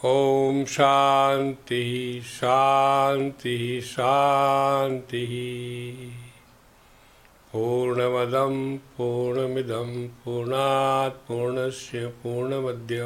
ओम शांति शांति शांति। पूर्णमदं पूर्णमिदं पूर्णात् पूर्णस्य पूर्णमद्य